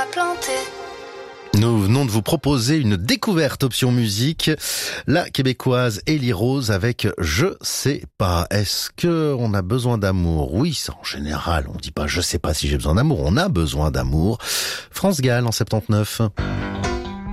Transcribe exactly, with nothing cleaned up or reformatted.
pas planter. Nous venons de vous proposer une découverte option musique, la québécoise Ellie Rose avec Je sais pas. Est-ce que on a besoin d'amour? Oui, ça, en général, on dit pas je sais pas si j'ai besoin d'amour, on a besoin d'amour. France Gall en soixante-dix-neuf.